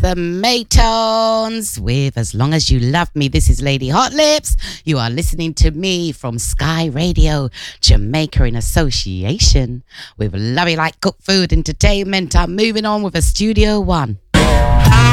the Maytones with As Long As You Love Me. This is Lady Hot Lips. You are listening to me from Sky Radio, Jamaica, in association with Lovey Like Cook Food Entertainment. I'm moving on with a Studio One.